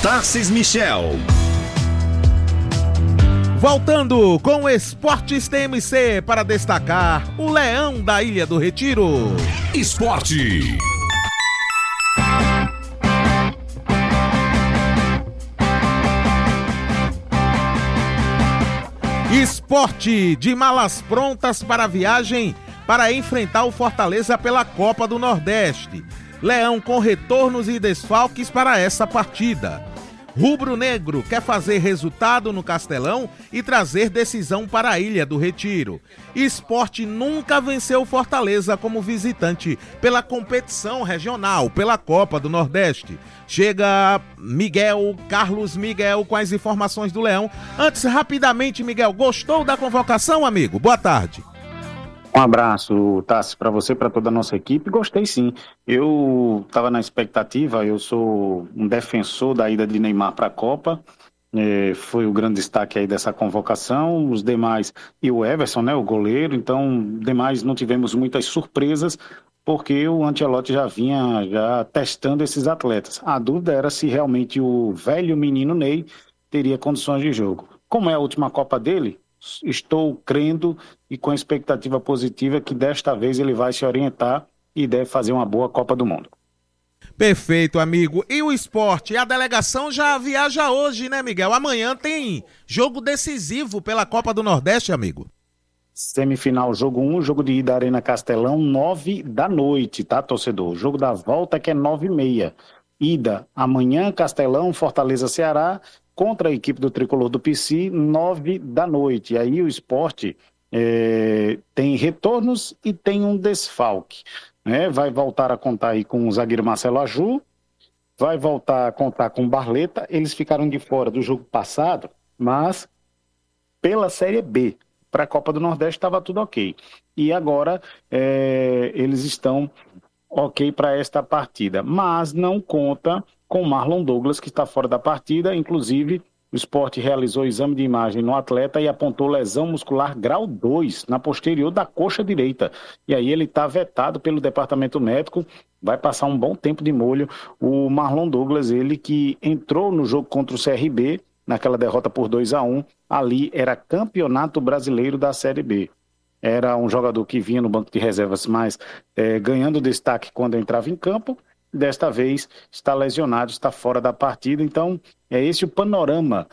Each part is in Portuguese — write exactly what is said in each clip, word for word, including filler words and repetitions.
Tarcís Michel. Voltando com o Esportes T M C para destacar o Leão da Ilha do Retiro. Esporte. Esporte de malas prontas para a viagem para enfrentar o Fortaleza pela Copa do Nordeste. Leão com retornos e desfalques para essa partida. Rubro-Negro quer fazer resultado no Castelão e trazer decisão para a Ilha do Retiro. Esporte nunca venceu o Fortaleza como visitante pela competição regional, pela Copa do Nordeste. Chega Miguel, Carlos Miguel com as informações do Leão. Antes, rapidamente, Miguel, gostou da convocação, amigo? Boa tarde. Um abraço, Tassi, para você, para toda a nossa equipe. Gostei sim. Eu estava na expectativa, eu sou um defensor da ida de Neymar para a Copa. É, foi o grande destaque aí dessa convocação. Os demais, e o Everson, né, o goleiro. Então, demais não tivemos muitas surpresas, porque o Ancelotti já vinha já testando esses atletas. A dúvida era se realmente o velho menino Ney teria condições de jogo. Como é a última Copa dele, estou crendo e com expectativa positiva que desta vez ele vai se orientar e deve fazer uma boa Copa do Mundo. Perfeito, amigo. E o esporte? A delegação já viaja hoje, né, Miguel? Amanhã tem jogo decisivo pela Copa do Nordeste, amigo. Semifinal, jogo um, jogo de ida Arena Castelão, nove da noite, tá, torcedor? O jogo da volta que é nove e meia. Ida amanhã, Castelão, Fortaleza, Ceará, contra a equipe do Tricolor do P C, nove da noite. E aí o esporte é, tem retornos e tem um desfalque. Né? Vai voltar a contar aí com o zagueiro Marcelo Aju, vai voltar a contar com o Barleta. Eles ficaram de fora do jogo passado, mas pela Série B, para a Copa do Nordeste estava tudo ok. E agora é, eles estão ok para esta partida, mas não conta com Marlon Douglas, que está fora da partida. Inclusive, o Sport realizou exame de imagem no atleta e apontou lesão muscular grau dois na posterior da coxa direita. E aí ele está vetado pelo departamento médico, vai passar um bom tempo de molho. O Marlon Douglas, ele que entrou no jogo contra o C R B, naquela derrota por dois a um, ali era campeonato brasileiro da Série B. Era um jogador que vinha no banco de reservas, mas é, ganhando destaque quando entrava em campo. Desta vez está lesionado, está fora da partida. Então, é esse o panorama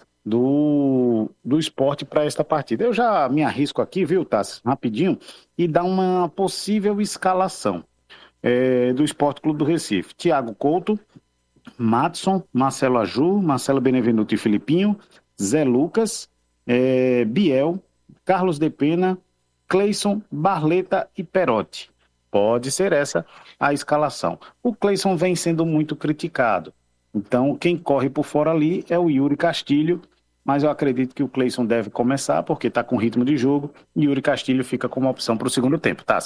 do, do esporte para esta partida. Eu já me arrisco aqui, viu, Tassi, rapidinho, e dar uma possível escalação é, do Esporte Clube do Recife. Thiago Couto, Madson, Marcelo Aju, Marcelo Benevenuto e Filipinho, Zé Lucas, é, Biel, Carlos de Pena, Cleison, Barleta e Perotti. Pode ser essa a escalação. O Cleison vem sendo muito criticado. Então, quem corre por fora ali é o Yuri Castilho, mas eu acredito que o Cleison deve começar, porque está com ritmo de jogo, e Yuri Castilho fica como opção para o segundo tempo, tá?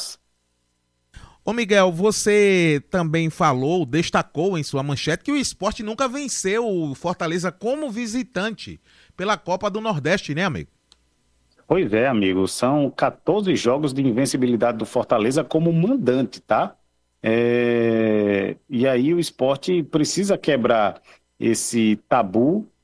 Ô Miguel, você também falou, destacou em sua manchete que o Sport nunca venceu o Fortaleza como visitante pela Copa do Nordeste, né, amigo? Pois é, amigo, são quatorze jogos de invencibilidade do Fortaleza como mandante, tá? É... E aí o Sport precisa quebrar esse tabu